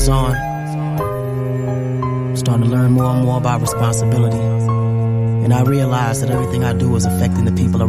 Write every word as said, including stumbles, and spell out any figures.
goes on, I'm starting to learn more and more about responsibility. And I realize that everything I do is affecting the people around me.